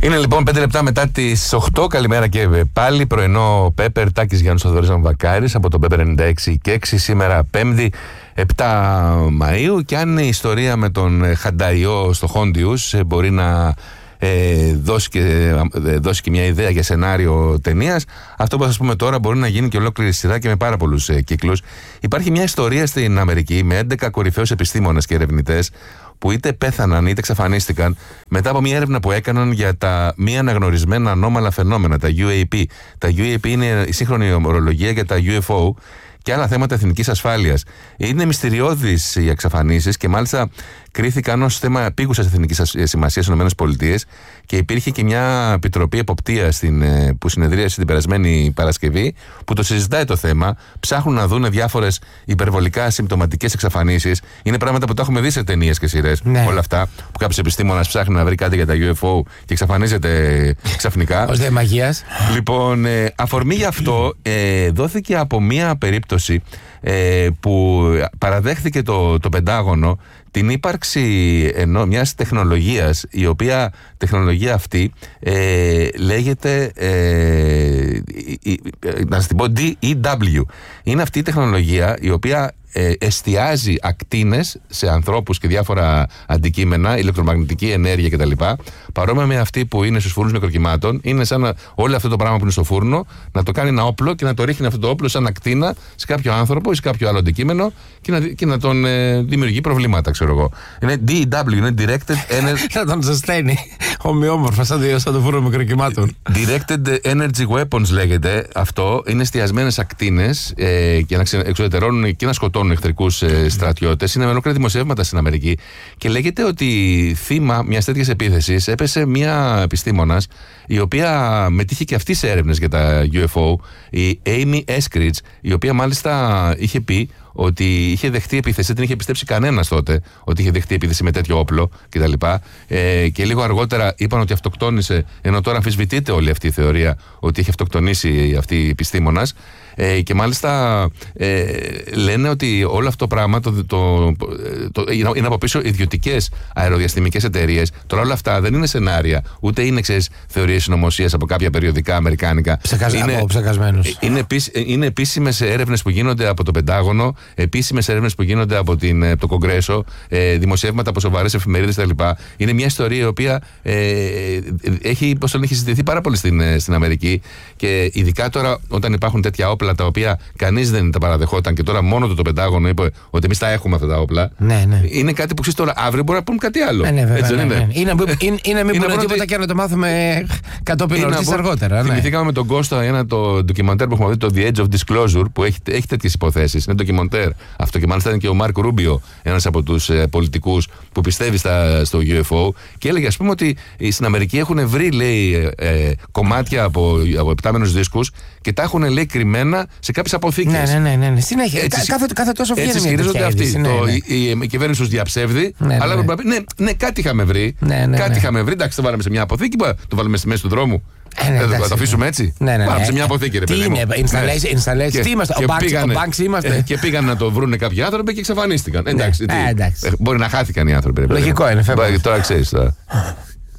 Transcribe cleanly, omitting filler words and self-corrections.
Είναι λοιπόν 5 λεπτά μετά τις 8. Καλημέρα και πάλι. Πρωινό Πέπερ, Τάκης Γιάννης, Θοδωρής Βακάρης από το Πέπερ 96 και 6. Σήμερα 5η 7 Μαΐου. Και αν η ιστορία με τον Χανταϊό στο Χόντιους μπορεί να δώσει και μια ιδέα για σενάριο ταινίας, αυτό που θα σας πούμε τώρα μπορεί να γίνει και ολόκληρη σειρά και με πάρα πολλούς κύκλους. Υπάρχει μια ιστορία στην Αμερική με 11 κορυφαίους επιστήμονες και ερευνητές που είτε πέθαναν είτε εξαφανίστηκαν μετά από μια έρευνα που έκαναν για τα μη αναγνωρισμένα ανώμαλα φαινόμενα, τα UAP. Τα UAP είναι η σύγχρονη ορολογία για τα UFO και άλλα θέματα εθνικής ασφάλειας. Είναι μυστηριώδεις οι εξαφανίσεις και μάλιστα κρίθηκαν ως θέμα επίγουσας εθνικής σημασίας στις ΗΠΑ και υπήρχε και μια επιτροπή εποπτείας που συνεδρίασε την περασμένη Παρασκευή που το συζητάει το θέμα. Ψάχνουν να δουν διάφορες υπερβολικά συμπτωματικές εξαφανίσεις. Είναι πράγματα που τα έχουμε δει σε ταινίες και σειρές. Ναι. Όλα αυτά που κάποιος επιστήμονας ψάχνει να βρει κάτι για τα UFO και εξαφανίζεται ξαφνικά. Ως δε μαγείας. Λοιπόν, αφορμή γι' αυτό δόθηκε από μια περίπτωση που παραδέχθηκε το Πεντάγωνο την ύπαρξη μιας τεχνολογίας, η οποία τεχνολογία αυτή λέγεται, να σας την πω, DEW. Είναι αυτή η τεχνολογία η οποία εστιάζει ακτίνες σε ανθρώπους και διάφορα αντικείμενα, ηλεκτρομαγνητική ενέργεια κτλ. Παρόμοια με αυτή που είναι στους φούρνους μικροκυμάτων, είναι σαν όλο αυτό το πράγμα που είναι στο φούρνο να το κάνει ένα όπλο και να το ρίχνει αυτό το όπλο σαν ακτίνα σε κάποιο άνθρωπο ή σε κάποιο άλλο αντικείμενο και να τον δημιουργεί προβλήματα, ξέρω εγώ. Είναι DEW, είναι Directed Energy. Να τον ζεσταίνει ομοιόμορφα σαν το φούρνο μικροκυμάτων. Directed Energy Weapons λέγεται αυτό. Είναι εστιασμένες ακτίνες για να εξουδετερώνουν και να σκοτώνουν εχθρικούς στρατιώτες. Είναι με ολόκληρα δημοσιεύματα στην Αμερική. Και λέγεται ότι θύμα μιας τέτοιας επίθεσης έπεσε μια επιστήμονας η οποία μετήχε και αυτή σε έρευνες για τα UFO, η Amy Eskridge, η οποία μάλιστα είχε πει ότι είχε δεχτεί επίθεση, δεν την είχε πιστέψει κανένας τότε ότι είχε δεχτεί επίθεση με τέτοιο όπλο κτλ. Και λίγο αργότερα είπαν ότι αυτοκτόνησε, ενώ τώρα αμφισβητείται όλη αυτή η θεωρία ότι είχε αυτοκτονήσει αυτή η επιστήμονας. Και μάλιστα λένε ότι όλο αυτό το πράγμα είναι από πίσω ιδιωτικές αεροδιαστημικές εταιρείες. Τώρα όλα αυτά δεν είναι σενάρια, ούτε είναι θεωρίες συνωμοσίας από κάποια περιοδικά αμερικάνικα. Ψεκασμένους. Είναι επίσημες έρευνες που γίνονται από το Πεντάγωνο, επίσημες έρευνες που γίνονται από το Κογκρέσο, δημοσιεύματα από σοβαρές εφημερίδες κτλ. Είναι μια ιστορία η οποία έχει συζητηθεί πάρα πολύ στην Αμερική και ειδικά τώρα όταν υπάρχουν τέτοια όπλα τα οποία κανείς δεν τα παραδεχόταν και τώρα μόνο το Πεντάγωνο είπε ότι εμείς τα έχουμε αυτά τα όπλα. Ναι. Είναι κάτι που ξέρεις τώρα αύριο μπορεί να πούμε κάτι άλλο. Έτσι δεν είναι? Είναι μην πούνε τίποτα και να το μάθουμε κατόπιν ορτής αργότερα. Θυμηθήκαμε με τον Κώστα το ντοκιμαντέρ που έχουμε δει, το The Edge of Disclosure, που έχει τέτοιες υποθέσεις. Είναι ντοκιμαντέρ αυτό και μάλιστα είναι και ο Μάρκ Ρούμπιο, ένας από τους πολιτικούς που πιστεύει στο UFO, και έλεγε ας πούμε ότι στην Αμερική έχουν βρει, λέει, κομμάτια από επτάμενους δίσκους και τα έχουν, λέει, κρυμμένα σε κάποιες αποθήκες. Ναι. Συνέχεια. Κάθε τόσο βγαίνει. Έτσι ισχυρίζονται αυτοί. Η κυβέρνηση τους διαψεύδει. Αλλά ναι, κάτι είχαμε βρει. Κάτι είχαμε βρει. Εντάξει, το βάλαμε σε μια αποθήκη. Το βάλαμε στη μέση του δρόμου. Θα το αφήσουμε έτσι. Βάλαμε σε μια αποθήκη, ρε παιδί. Τι είναι, installation. Τι είμαστε, ο Banks είμαστε. Και πήγαν να το βρούνε κάποιοι άνθρωποι και εξαφανίστηκαν. Εντάξει. Μπορεί να χάθηκαν οι άνθρωποι. Λογικό είναι, φεύγουν. Τώρα ξέρεις.